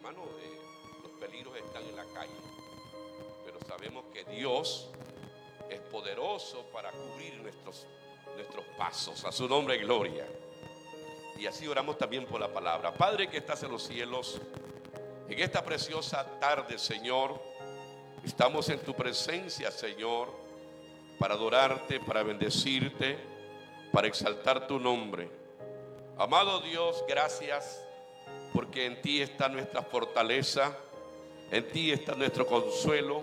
hermano, los peligros están en la calle, pero sabemos que Dios es poderoso para cubrir nuestros pasos. A su nombre, gloria. Y así oramos también por la palabra. Padre que estás en los cielos, en esta preciosa tarde, Señor, estamos en tu presencia, Señor, para adorarte, para bendecirte, para exaltar tu nombre. Amado Dios, gracias, porque en ti está nuestra fortaleza, en ti está nuestro consuelo.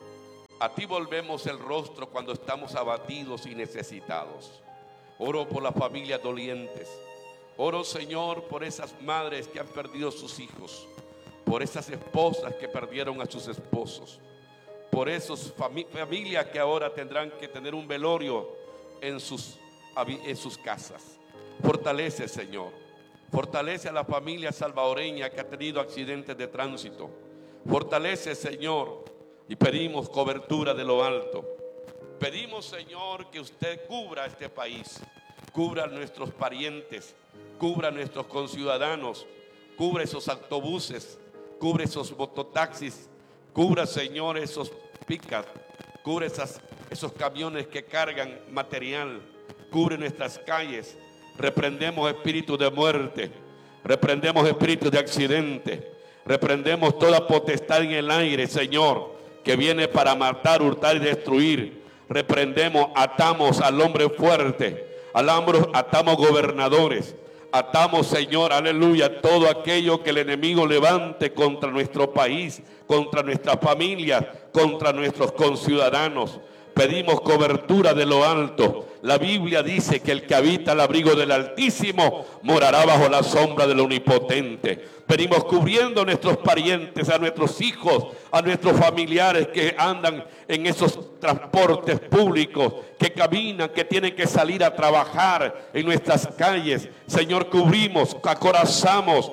A ti volvemos el rostro cuando estamos abatidos y necesitados. Oro por las familias dolientes. Oro, Señor, por esas madres que han perdido sus hijos, por esas esposas que perdieron a sus esposos, por esas familias que ahora tendrán que tener un velorio en sus casas. Fortalece, Señor. Fortalece a la familia salvadoreña que ha tenido accidentes de tránsito. Fortalece, Señor, y pedimos cobertura de lo alto. Pedimos, Señor, que usted cubra este país, cubra a nuestros parientes, cubra a nuestros conciudadanos, cubra esos autobuses, cubre esos mototaxis, cubra, Señor, esos pickup, cubre esos camiones que cargan material, cubre nuestras calles. Reprendemos espíritus de muerte, reprendemos espíritus de accidente, reprendemos toda potestad en el aire, Señor, que viene para matar, hurtar y destruir. Reprendemos, atamos al hombre fuerte, atamos gobernadores, atamos, Señor, aleluya, todo aquello que el enemigo levante contra nuestro país, contra nuestra familia, contra nuestros conciudadanos. Pedimos cobertura de lo alto. La Biblia dice que el que habita al abrigo del Altísimo morará bajo la sombra del Omnipotente. Pedimos cubriendo a nuestros parientes, a nuestros hijos, a nuestros familiares que andan en esos transportes públicos, que caminan, que tienen que salir a trabajar en nuestras calles. Señor, cubrimos, acorazamos,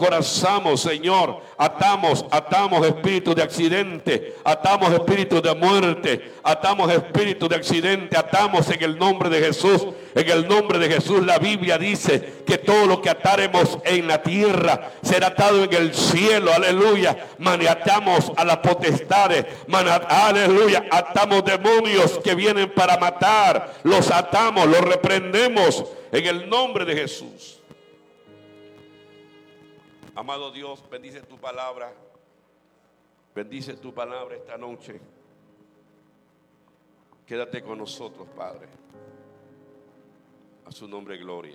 Señor, atamos espíritus de accidente, atamos espíritus de muerte, atamos espíritus de accidente, atamos en el nombre de Jesús. En el nombre de Jesús, la Biblia dice que todo lo que ataremos en la tierra será atado en el cielo, aleluya. Maniatamos a las potestades, aleluya, atamos demonios que vienen para matar, los atamos, los reprendemos en el nombre de Jesús. Amado Dios, bendice tu palabra esta noche. Quédate con nosotros, Padre. A su nombre, gloria.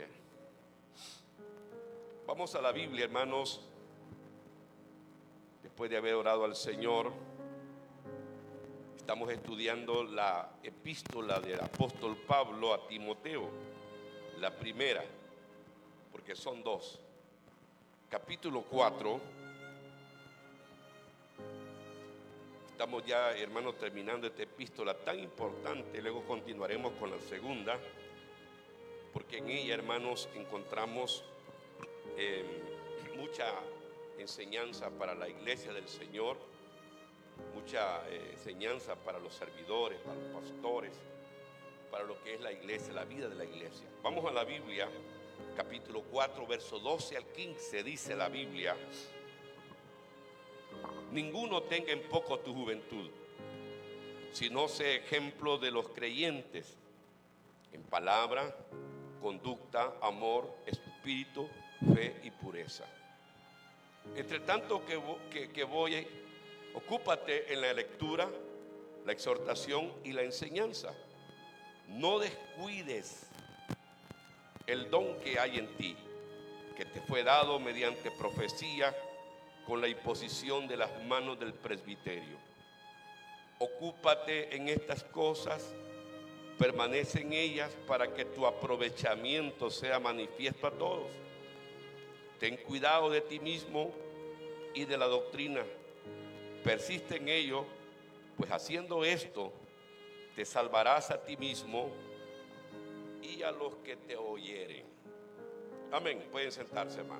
Vamos a la Biblia, hermanos. Después de haber orado al Señor, estamos estudiando la epístola del apóstol Pablo a Timoteo, la primera, porque son dos. Capítulo 4. Estamos ya, hermanos, terminando esta epístola tan importante. Luego continuaremos con la segunda, porque en ella, hermanos, encontramos mucha enseñanza para la iglesia del Señor, mucha enseñanza para los servidores, para los pastores, para lo que es la iglesia, la vida de la iglesia. Vamos a la Biblia, capítulo 4, verso 12 al 15, dice la Biblia: ninguno tenga en poco tu juventud, sino sé ejemplo de los creyentes en palabra, conducta, amor, espíritu, fe y pureza. Entre tanto que voy, ocúpate en la lectura, la exhortación y la enseñanza. No descuides el don que hay en ti, que te fue dado mediante profecía con la imposición de las manos del presbiterio. Ocúpate en estas cosas, permanece en ellas para que tu aprovechamiento sea manifiesto a todos. Ten cuidado de ti mismo y de la doctrina. Persiste en ello, pues haciendo esto te salvarás a ti mismo y a los que te oyeren. Amén. Pueden sentarse, hermano.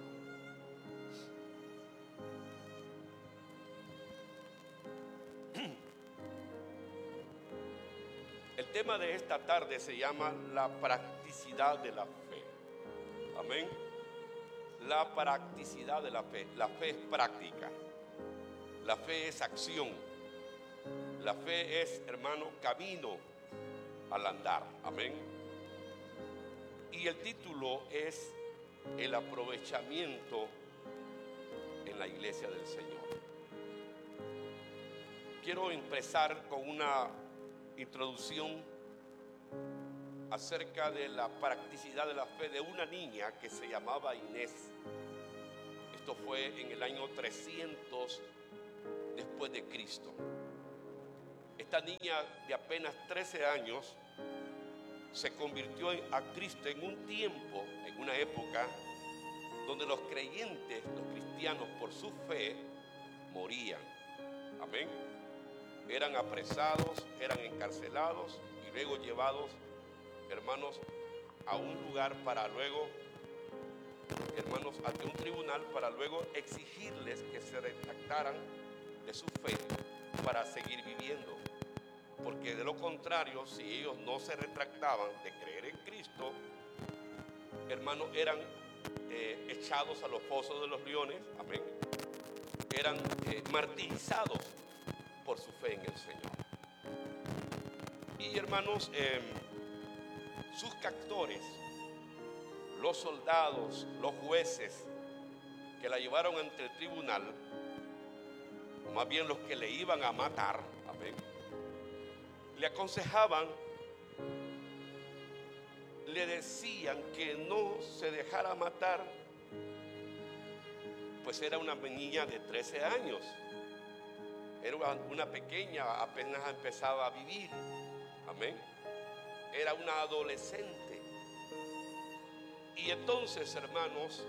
El tema de esta tarde se llama la practicidad de la fe. Amén. la practicidad de la fe. La fe es práctica. La fe es acción. La fe es, hermano, camino al andar. Amén. Y el título es el aprovechamiento en la iglesia del Señor. Quiero empezar con una introducción acerca de la practicidad de la fe de una niña que se llamaba Inés. Esto fue en el año 300 después de Cristo. Esta niña de apenas 13 años se convirtió a Cristo en un tiempo, en una época donde los creyentes, los cristianos, por su fe, morían. Amén. Eran apresados, eran encarcelados y luego llevados, hermanos, a un lugar para luego, hermanos, ante un tribunal para luego exigirles que se retractaran de su fe para seguir viviendo. Porque de lo contrario, si ellos no se retractaban de creer en Cristo, hermanos, eran echados a los fosos de los leones, amén. Eran martirizados por su fe en el Señor. Y hermanos, sus captores, los soldados, los jueces que la llevaron ante el tribunal, o más bien los que le iban a matar, amén, le aconsejaban, le decían que no se dejara matar, pues era una niña de 13 años, era una pequeña, apenas empezaba a vivir, amén, era una adolescente. Y entonces, hermanos,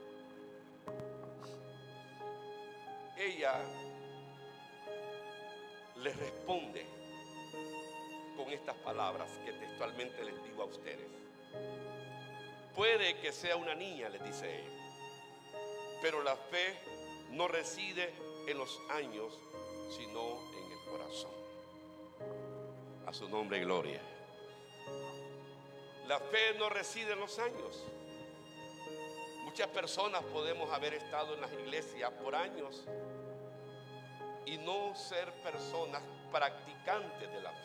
ella les responde con estas palabras que textualmente les digo a ustedes. Puede que sea una niña, les dice ella, pero la fe no reside en los años, sino en el corazón. A su nombre, gloria. La fe no reside en los años. Muchas personas podemos haber estado en las iglesias por años y no ser personas practicantes de la fe.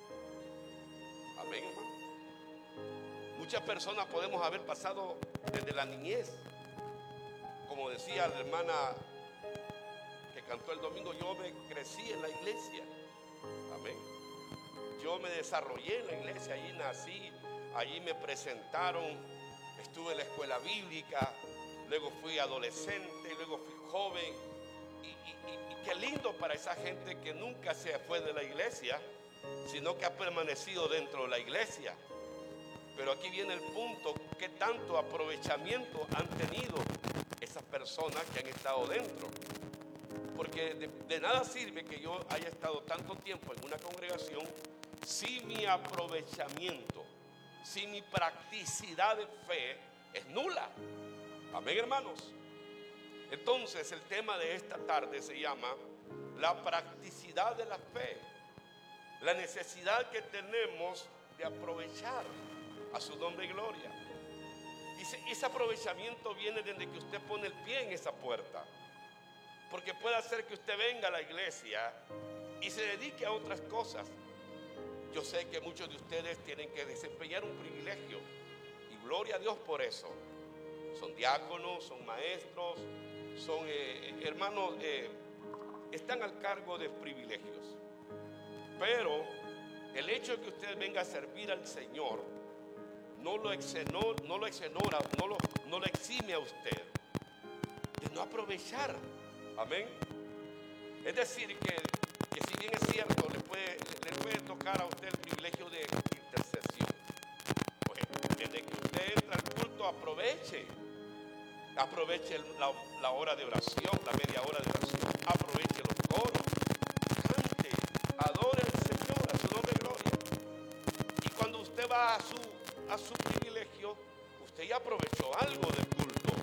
Amén, hermano. Muchas personas podemos haber pasado desde la niñez. Como decía la hermana que cantó el domingo, yo me crecí en la iglesia. Amén. Yo me desarrollé en la iglesia, allí nací, allí me presentaron, estuve en la escuela bíblica, luego fui adolescente, luego fui joven. Y qué lindo para esa gente que nunca se fue de la iglesia, sino que ha permanecido dentro de la iglesia. Pero aquí viene el punto: ¿qué tanto aprovechamiento han tenido esas personas que han estado dentro? Porque de nada sirve que yo haya estado tanto tiempo en una congregación si mi aprovechamiento, si mi practicidad de fe es nula. Amén, hermanos. Entonces el tema de esta tarde se llama la practicidad de la fe. La necesidad que tenemos de aprovechar. A su nombre y gloria. Y ese aprovechamiento viene desde que usted pone el pie en esa puerta. Porque puede hacer que usted venga a la iglesia y se dedique a otras cosas. Yo sé que muchos de ustedes tienen que desempeñar un privilegio. Y gloria a Dios por eso. Son diáconos, son maestros, son hermanos, están al cargo de privilegios. Pero el hecho de que usted venga a servir al Señor no lo exime a usted de no aprovechar. Amén. Es decir, que si bien es cierto, le puede tocar a usted el privilegio de intercesión. Pues desde que usted entra al culto, aproveche la hora de oración, la media hora de oración, aproveche los coros, cante, adore al Señor, a su nombre y gloria. Y cuando usted va a su privilegio, usted ya aprovechó algo del culto.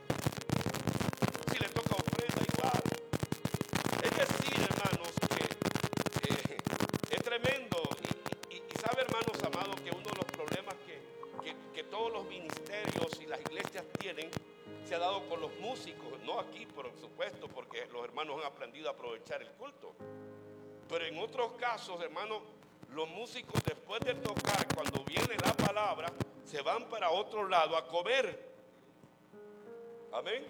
Si le toca ofrenda, igual. Es decir, hermanos, que es tremendo. Y sabe, hermanos amados, que uno de los problemas que todos los ministerios y las iglesias tienen, se se ha dado con los músicos, no aquí por supuesto, porque los hermanos han aprendido a aprovechar el culto. Pero en otros casos, hermanos, los músicos después de tocar, cuando viene la palabra, se van para otro lado a comer. Amén.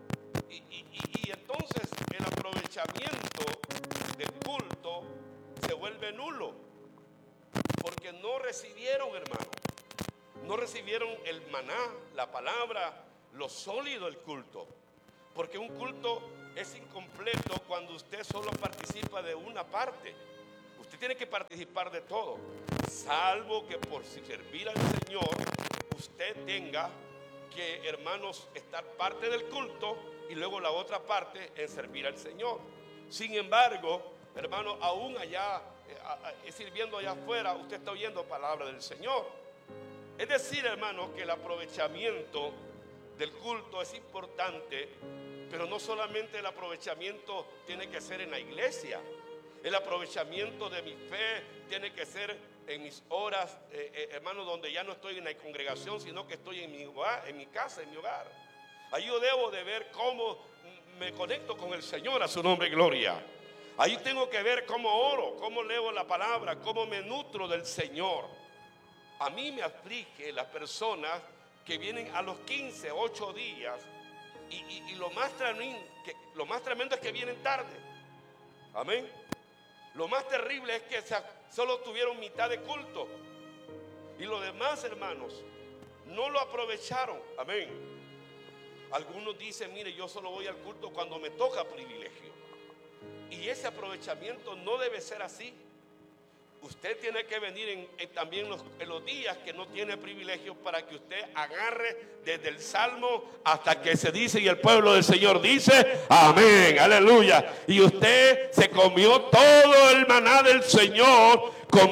Y entonces el aprovechamiento del culto se vuelve nulo, porque no recibieron, hermano, no recibieron el maná, la palabra, lo sólido del culto. Porque un culto es incompleto cuando usted solo participa de una parte. Usted tiene que participar de todo, salvo que por servir al Señor usted tenga que, hermanos, estar parte del culto y luego la otra parte en servir al Señor. Sin embargo, hermano, aún allá, sirviendo allá afuera, usted está oyendo palabra del Señor. Es decir, hermano, que el aprovechamiento del culto es importante, pero no solamente el aprovechamiento tiene que ser en la iglesia. El aprovechamiento de mi fe tiene que ser en mis horas, hermano, donde ya no estoy en la congregación, sino que estoy en mi hogar, en mi casa, en mi hogar. Ahí yo debo de ver cómo me conecto con el Señor, a su nombre, gloria. Ahí tengo que ver cómo oro, cómo leo la palabra, cómo me nutro del Señor. A mí me aflige las personas que vienen a los 15, 8 días y lo más tremendo es que vienen tarde. Amén. Lo más terrible es que solo tuvieron mitad de culto y los demás, hermanos, no lo aprovecharon. Amén. Algunos dicen, mire, yo solo voy al culto cuando me toca privilegio. Y ese aprovechamiento no debe ser así. Usted tiene que venir también en los días que no tiene privilegio, para que usted agarre desde el Salmo hasta que se dice y el pueblo del Señor dice amén, aleluya. Y usted se comió todo el maná del Señor,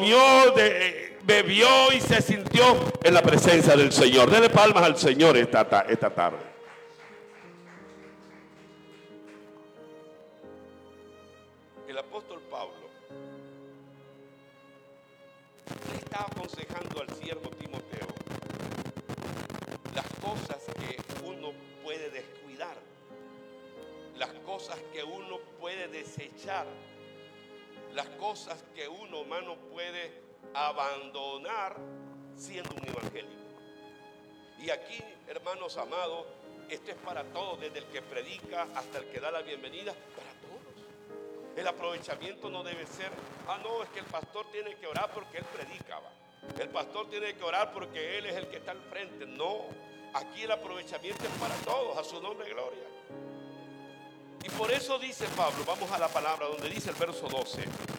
bebió y se sintió en la presencia del Señor. Dele palmas al Señor esta tarde. El apóstol Pablo le estaba aconsejando al siervo Timoteo las cosas que uno puede descuidar, las cosas que uno puede desechar, las cosas que uno, hermano, puede abandonar siendo un evangélico. Y aquí, hermanos amados, esto es para todos, desde el que predica hasta el que da la bienvenida, para todos. El aprovechamiento no debe ser, no, es que el pastor tiene que orar porque él predicaba. El pastor tiene que orar porque él es el que está al frente. No, aquí el aprovechamiento es para todos, a su nombre, gloria. Y por eso dice Pablo, vamos a la palabra donde dice el verso 12: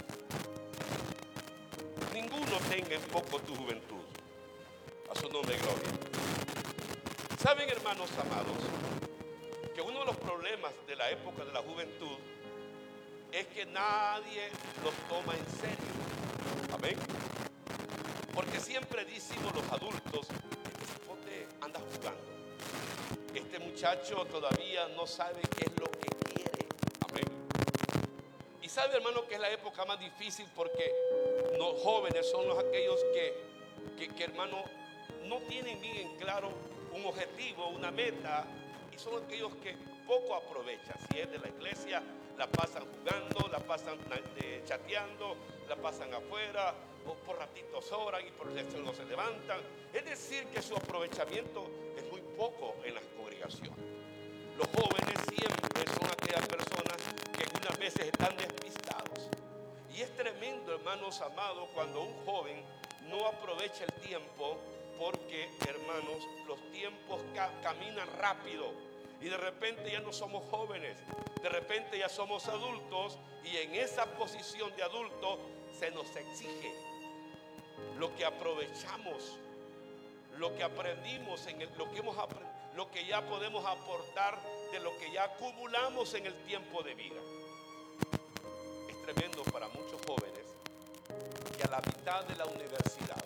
ninguno tenga en poco tu juventud, a su nombre, gloria. Saben, hermanos amados, que uno de los problemas de la época de la juventud es que nadie los toma en serio. Amén. Porque siempre decimos los adultos, este cipote anda jugando, este muchacho todavía no sabe qué es lo que quiere. Amén. Y sabe, hermano, que es la época más difícil, porque los jóvenes son aquellos que hermano, no tienen bien claro un objetivo, una meta, y son aquellos que poco aprovechan. Si es de la iglesia, la pasan jugando, la pasan chateando, la pasan afuera, o por ratitos oran y por eso no se levantan. Es decir, que su aprovechamiento es muy poco en las congregaciones. Los jóvenes siempre son aquellas personas que algunas veces están despistados. Y es tremendo, hermanos amados, cuando un joven no aprovecha el tiempo, porque, hermanos, los tiempos caminan rápido. Y de repente ya no somos jóvenes, de repente ya somos adultos, y en esa posición de adulto se nos exige lo que aprovechamos, lo que aprendimos, lo que ya podemos aportar de lo que ya acumulamos en el tiempo de vida. Es tremendo para muchos jóvenes que a la mitad de la universidad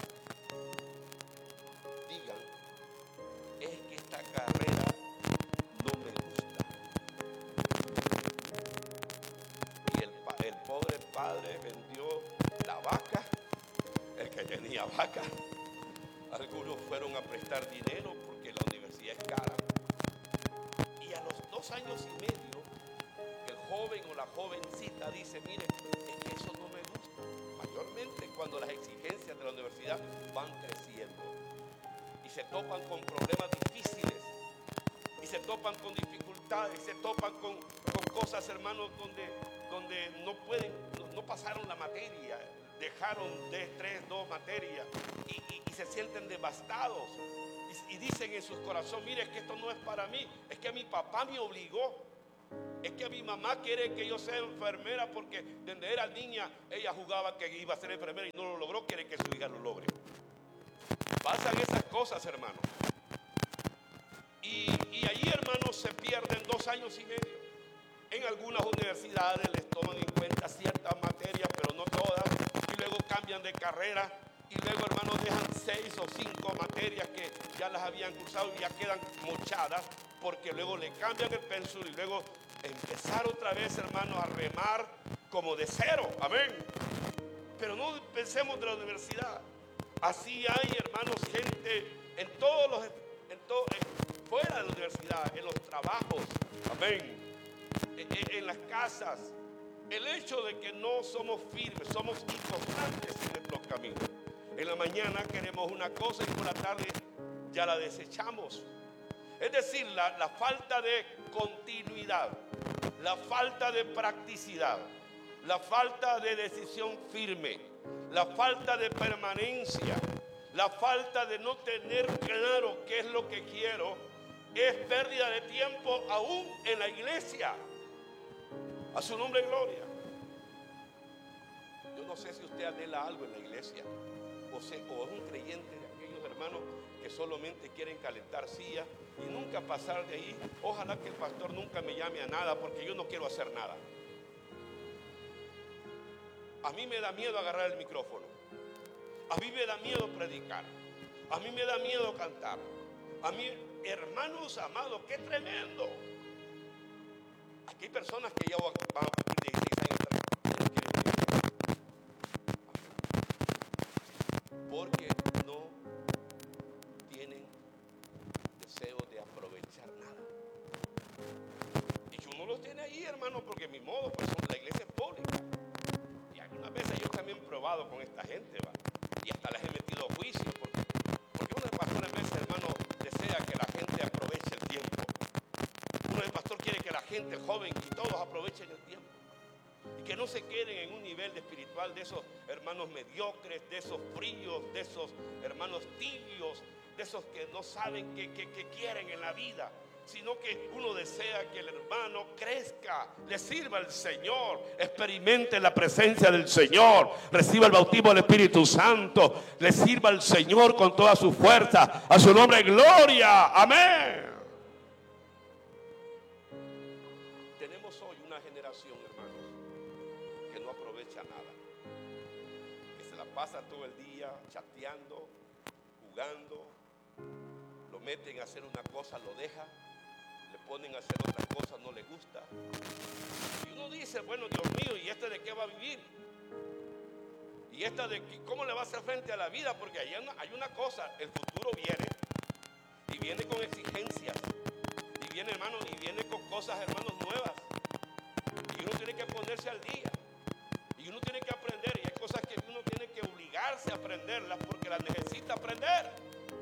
digan, es que esta carrera no me gusta. Y el pobre padre vendió la vaca, el que tenía vaca. Algunos fueron a prestar dinero porque la universidad es cara. jovencita dice, mire, es que eso no me gusta. Mayormente cuando las exigencias de la universidad van creciendo y se topan con problemas difíciles y se topan con dificultades, y se topan con cosas, hermanos, donde no pasaron la materia, dejaron de 3, 2 materias y se sienten devastados y dicen en sus corazones, mire, es que esto no es para mí, es que mi papá me obligó, es que mi mamá quiere que yo sea enfermera porque desde era niña ella jugaba que iba a ser enfermera y no lo logró, quiere que su hija lo logre. Pasan esas cosas, hermanos. Y allí, hermanos, se pierden 2 años y medio. En algunas universidades les toman en cuenta ciertas materias, pero no todas, y luego cambian de carrera, y luego, hermanos, dejan 6 o 5 materias que ya las habían cursado y ya quedan mochadas, porque luego le cambian el pensum y luego empezar otra vez, hermanos, a remar como de cero. Amén. Pero no pensemos de la universidad. Así hay, hermanos, gente fuera de la universidad, en los trabajos, amén, en las casas. El hecho de que no somos firmes, somos inconstantes en nuestros caminos. En la mañana queremos una cosa y por la tarde ya la desechamos. Es decir, la falta de continuidad, la falta de practicidad, la falta de decisión firme, la falta de permanencia, la falta de no tener claro qué es lo que quiero, es pérdida de tiempo aún en la iglesia. A su nombre, gloria. Yo no sé si usted anhela algo en la iglesia o es un creyente de aquellos hermanos que solamente quieren calentar sillas y nunca pasar de ahí. Ojalá que el pastor nunca me llame a nada porque yo no quiero hacer nada. A mí me da miedo agarrar el micrófono. A mí me da miedo predicar. A mí me da miedo cantar. A mí, hermanos amados, qué tremendo. Aquí hay personas que ya van a cumplir 16 años porque no tienen deseo de aprovechar nada. Y uno los tiene ahí, hermano, porque mi modo, pues la iglesia es pública. Y algunas veces yo también he probado con esta gente, ¿va? Y hasta les he metido a juicio, porque uno de pastores a veces, hermano, desea que la gente aproveche el tiempo. Uno de pastor quiere que la gente joven y todos aprovechen el tiempo. Y que no se queden en un nivel espiritual de esos hermanos mediocres, de esos fríos, de esos hermanos tibios, de esos que no saben qué quieren en la vida, sino que uno desea que el hermano crezca, le sirva al Señor, experimente la presencia del Señor, reciba el bautismo del Espíritu Santo, le sirva al Señor con toda su fuerza. A su nombre, gloria. Amén. Tenemos hoy una generación, hermanos, que no aprovecha nada, que se la pasa todo el día chateando, jugando, lo meten a hacer una cosa, lo deja, le ponen a hacer otra cosa, no le gusta. Y uno dice, bueno, Dios mío, ¿y este de qué va a vivir? ¿Y esta de cómo le va a hacer frente a la vida? Porque hay una cosa, el futuro viene y viene con exigencias. Y viene, hermano, y viene con cosas, hermanos, nuevas. Y uno tiene que ponerse al día. Y uno tiene que aprender. Y hay cosas que uno tiene que obligarse a aprenderlas porque las necesita aprender.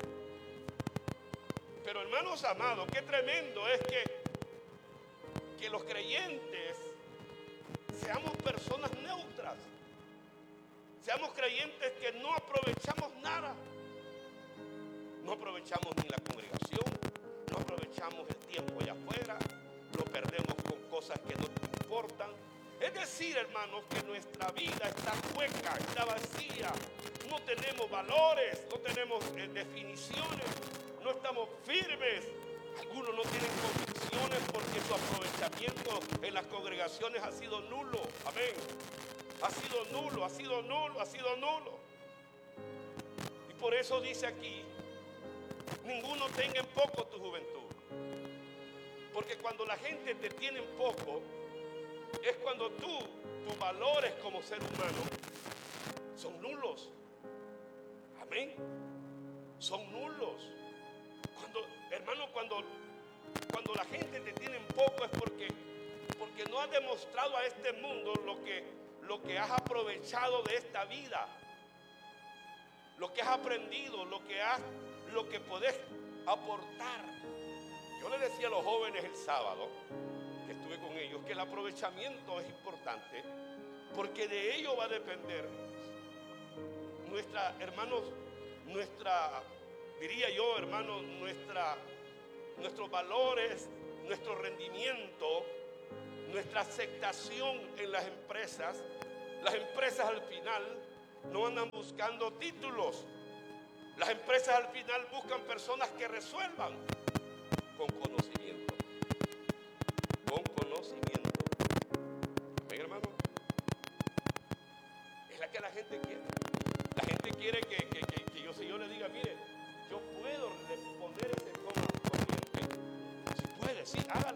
Pero, hermanos amados, qué tremendo es que los creyentes seamos personas neutras. Seamos creyentes que no aprovechamos nada. No aprovechamos ni la congregación, no aprovechamos el tiempo allá afuera, lo perdemos con cosas que no importan. Es decir, hermanos, que nuestra vida está hueca, está vacía. No tenemos valores, no tenemos definiciones, no estamos firmes. Algunos no tienen convicciones porque su aprovechamiento en las congregaciones ha sido nulo. Amén. Ha sido nulo, ha sido nulo, ha sido nulo. Y por eso dice aquí, ninguno tenga en poco tu juventud. Porque cuando la gente te tiene en poco, es cuando tus valores como ser humano son nulos. Amén. Son nulos. Hermano, cuando la gente te tiene en poco es porque no has demostrado a este mundo lo que has aprovechado de esta vida, lo que has aprendido, lo que podés aportar. Yo le decía a los jóvenes el sábado que estuve con ellos que el aprovechamiento es importante, porque de ello va a depender nuestros valores, nuestro rendimiento, nuestra aceptación en las empresas. Las empresas al final no andan buscando títulos. Las empresas al final buscan personas que resuelvan con conocimiento. Con conocimiento. ¿Ven, hermano? Es la que la gente quiere. La gente quiere que yo le diga, mire, yo puedo responder ese coma corriente. Si puede, sí, hágalo.